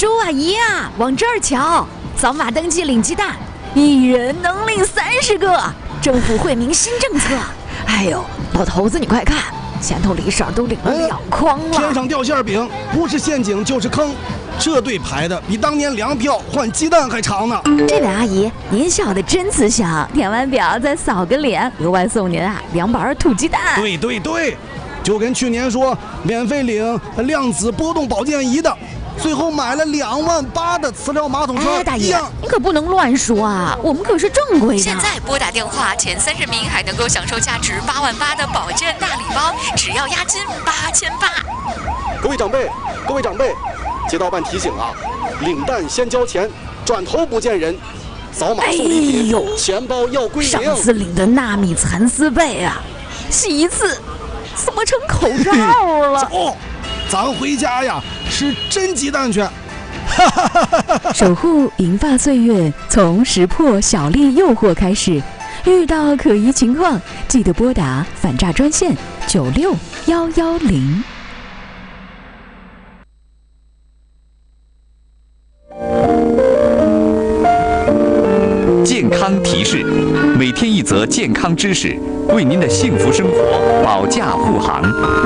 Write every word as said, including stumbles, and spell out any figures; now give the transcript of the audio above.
叔阿姨啊，往这儿瞧，扫码登记领鸡蛋，一人能领三十个，政府惠民新政策。哎呦，老头子你快看，前头李婶都领了两筐了。 天上掉馅饼，不是陷阱就是坑。这队排的比当年粮票换鸡蛋还长呢。 这位阿姨，您笑得真慈祥，填完表再扫个脸，额外送您啊两板土鸡蛋。 对对对，就跟去年说免费领量子波动保健仪的，最后买了两万八的磁疗马桶车。 哎，大爷，你可不能乱说啊，我们可是正规的。 现在拨打电话前三十名还能够享受价值八万八的保健大礼包，只要押金八千八。 各位长辈，各位长辈。街道办提醒啊，领蛋先交钱，转头不见人。扫码送礼品，哎呦，钱包要归零。 上次领的纳米蚕丝被啊，洗一次怎么成口罩了？ 走，咱回家呀，吃真鸡蛋去。 守护银发岁月，从识破小丽诱惑开始。遇到可疑情况，记得拨打反诈专线九六幺幺零。 健康提示，每天一则健康知识，为您的幸福生活保驾护航。